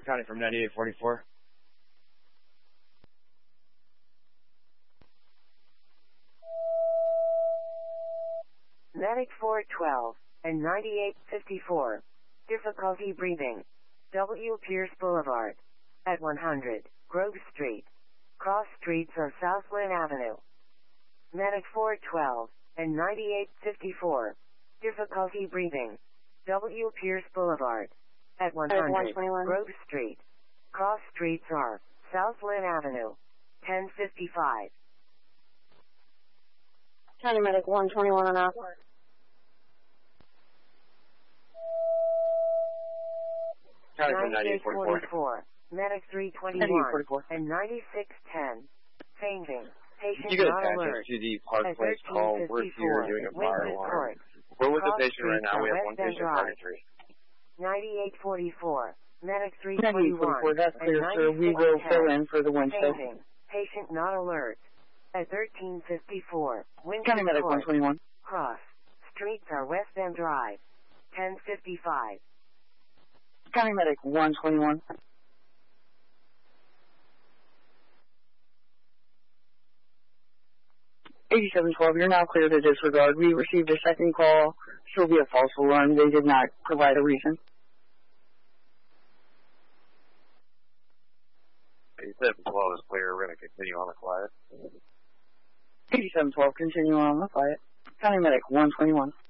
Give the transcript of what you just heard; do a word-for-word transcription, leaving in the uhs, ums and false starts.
County from ninety-eight forty-four. Medic four twelve and ninety-eight fifty-four. Difficulty breathing. W. Pierce Boulevard. At one hundred, Grove Street. Cross streets are South Lynn Avenue. Medic four twelve and ninety-eight fifty-four. Difficulty breathing. W. Pierce Boulevard. At one hundred, Grove Street. Cross streets are South Lynn Avenue. ten fifty-five. County Medic one twenty-one and up. County from ninety-eight forty-four. Medic three twenty-one and ninety-six ten. Fainting. Patient You get not attention alert. to the Park Place call. We're here doing a fire alarm. We're with the patient right now. We have one patient, Party three. ninety-eight forty-four. Medic three ninety-eight twenty-one forty-four, that's clear, and sir. We will ninety-six ten. fill in for the Wednesday. Fainting. Patient not alert. At thirteen fifty-four. County Medic one twenty-one. Cross. Streets are West End Drive. ten fifty-five. County Medic one twenty-one. eighty-seven twelve, you're now clear to disregard. We received a second call. This will be a false alarm. They did not provide a reason. eighty-seven twelve is clear. We're going to continue on the quiet. eighty-seven twelve, continue on the quiet. County Medic one twenty-one.